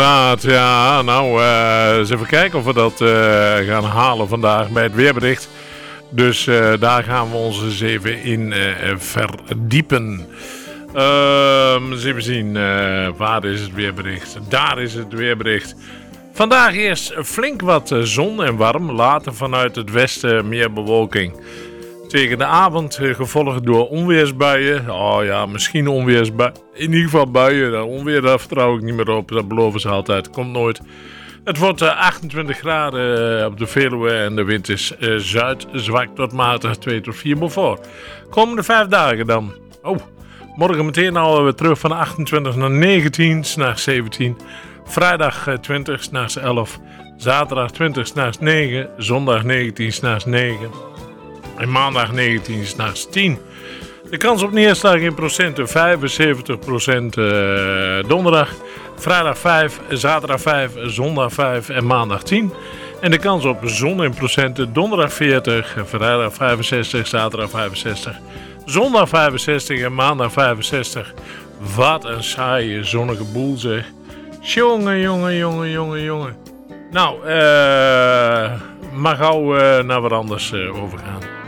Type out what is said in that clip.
Ja, nou, eens even kijken of we dat gaan halen vandaag bij het weerbericht. Dus daar gaan we ons eens even in verdiepen. Eens even zien, waar is het weerbericht? Daar is het weerbericht. Vandaag eerst flink wat zon en warm, later vanuit het westen meer bewolking. Tegen de avond gevolgd door onweersbuien. Oh ja, misschien onweersbuien. In ieder geval buien. Onweer, daar vertrouw ik niet meer op. Dat beloven ze altijd. Komt nooit. Het wordt 28 graden op de Veluwe en de wind is zuid, zwak tot matig 2 tot 4 Beaufort. Komende 5 dagen dan. Oh, morgen meteen alweer terug van 28 naar 19, 's nachts 17. Vrijdag 20, 's nachts 11. Zaterdag 20, 's nachts 9. Zondag 19, 's nachts 9. En maandag 19, 's nachts 10. De kans op neerslag in procenten 75% donderdag. Vrijdag 5, zaterdag 5, zondag 5 en maandag 10. En de kans op zon in procenten donderdag 40, vrijdag 65, zaterdag 65. Zondag 65 en maandag 65. Wat een saaie zonnige boel zeg. Jongen. Nou, mag gauw naar wat anders overgaan.